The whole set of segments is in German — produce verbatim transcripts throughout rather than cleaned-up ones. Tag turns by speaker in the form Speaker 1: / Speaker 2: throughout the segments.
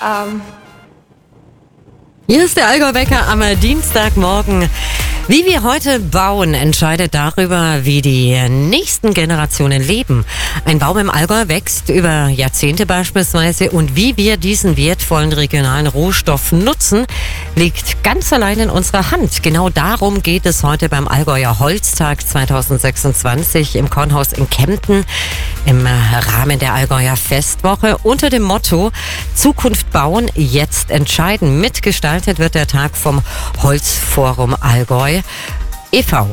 Speaker 1: Ähm.
Speaker 2: Hier ist der Allgäu-Wecker am Dienstagmorgen. Wie wir heute bauen, entscheidet darüber, wie die nächsten Generationen leben. Ein Baum im Allgäu wächst über Jahrzehnte beispielsweise, und wie wir diesen wertvollen regionalen Rohstoff nutzen, liegt ganz allein in unserer Hand. Genau darum geht es heute beim Allgäuer Holztag zweitausendsechsundzwanzig im Kornhaus in Kempten im Rahmen der Allgäuer Festwoche unter dem Motto Zukunft bauen, jetzt entscheiden. Mitgestaltet wird der Tag vom Holzforum Allgäu e V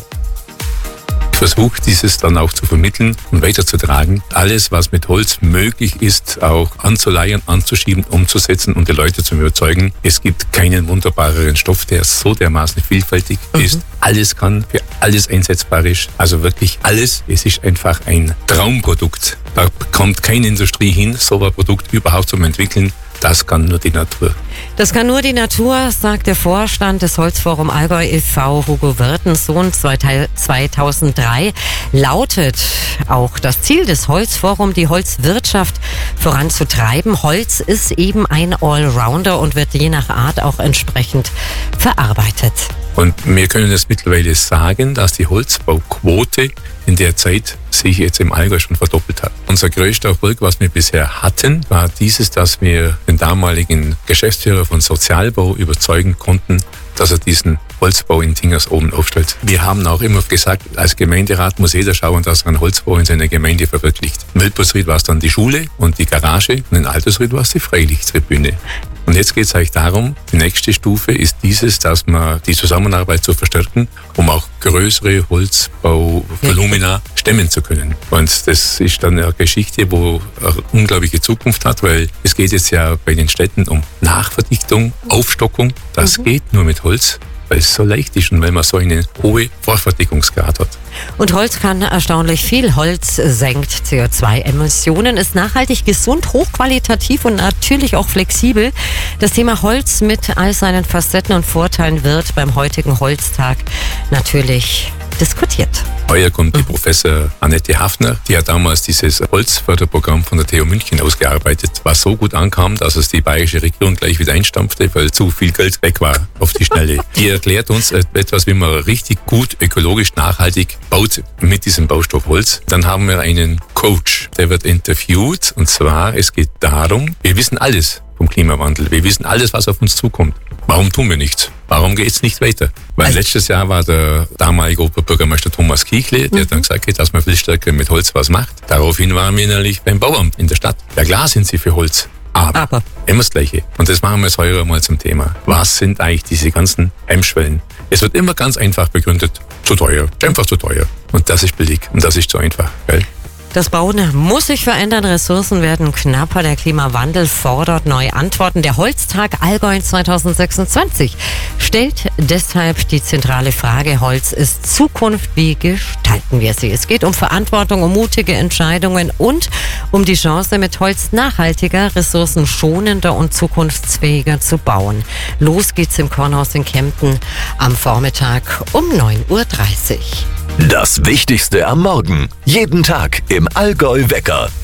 Speaker 3: Ich versuche, dieses dann auch zu vermitteln und weiterzutragen. Alles, was mit Holz möglich ist, auch anzuleiern, anzuschieben, umzusetzen und die Leute zu überzeugen. Es gibt keinen wunderbareren Stoff, der so dermaßen vielfältig mhm. ist. Alles kann, für alles einsetzbar ist. Also wirklich alles. Es ist einfach ein Traumprodukt. Da kommt keine Industrie hin, so ein Produkt überhaupt zu entwickeln. Das kann nur die Natur.
Speaker 2: Das kann nur die Natur, sagt der Vorstand des Holzforum Allgäu e V, Hugo Wirtensohn. zweitausenddrei lautet auch das Ziel des Holzforum, die Holzwirtschaft voranzutreiben. Holz ist eben ein Allrounder und wird je nach Art auch entsprechend verarbeitet.
Speaker 3: Und wir können jetzt mittlerweile sagen, dass die Holzbauquote in der Zeit sich jetzt im Allgäu schon verdoppelt hat. Unser größter Erfolg, was wir bisher hatten, war dieses, dass wir den damaligen Geschäftsführer von Sozialbau überzeugen konnten, dass er diesen Holzbau in Tingers oben aufstellt. Wir haben auch immer gesagt, als Gemeinderat muss jeder schauen, dass er einen Holzbau in seiner Gemeinde verwirklicht. In Wildbusried war es dann die Schule und die Garage, und in Altersried war es die Freilichttribüne. Und jetzt geht es eigentlich darum, die nächste Stufe ist dieses, dass man die Zusammenarbeit zu verstärken, um auch größere Holzbauvolumina stemmen zu können. Und das ist dann eine Geschichte, wo eine unglaubliche Zukunft hat, weil es geht jetzt ja bei den Städten um Nachverdichtung, Aufstockung. Das mhm. geht nur mit Holz, weil es so leicht ist und weil man so einen hohen Vorfertigungsgrad hat.
Speaker 2: Und Holz kann erstaunlich viel. Holz senkt C O zwei Emissionen, ist nachhaltig, gesund, hochqualitativ und natürlich auch flexibel. Das Thema Holz mit all seinen Facetten und Vorteilen wird beim heutigen Holztag natürlich diskutiert.
Speaker 3: Heuer kommt die Professor Annette Hafner, die hat damals dieses Holzförderprogramm von der T U München ausgearbeitet, was so gut ankam, dass es die bayerische Regierung gleich wieder einstampfte, weil zu viel Geld weg war auf die Schnelle. Die erklärt uns etwas, wie man richtig gut, ökologisch, nachhaltig baut mit diesem Baustoff Holz. Dann haben wir einen Coach, der wird interviewt, und zwar, es geht darum, wir wissen alles vom Klimawandel, wir wissen alles, was auf uns zukommt. Warum tun wir nichts? Warum geht es nicht weiter? Weil also letztes Jahr war der damalige Oberbürgermeister Thomas Kichle, der mhm. dann gesagt hat, dass man viel stärker mit Holz was macht. Daraufhin waren wir nämlich beim Bauamt in der Stadt. Ja klar sind sie für Holz, aber, aber. immer das Gleiche. Und das machen wir jetzt heuer mal zum Thema. Was sind eigentlich diese ganzen Hemmschwellen? Es wird immer ganz einfach begründet, zu teuer, einfach zu teuer. Und das ist billig und das ist zu einfach, gell?
Speaker 2: Das Bauen muss sich verändern, Ressourcen werden knapper, der Klimawandel fordert neue Antworten. Der Holztag Allgäu zweitausendsechsundzwanzig stellt deshalb die zentrale Frage: Holz ist Zukunft, wie gestalten wir sie? Es geht um Verantwortung, um mutige Entscheidungen und um die Chance, mit Holz nachhaltiger, ressourcenschonender und zukunftsfähiger zu bauen. Los geht's im Kornhaus in Kempten am Vormittag um neun Uhr dreißig.
Speaker 4: Das Wichtigste am Morgen. Jeden Tag im Allgäu-Wecker.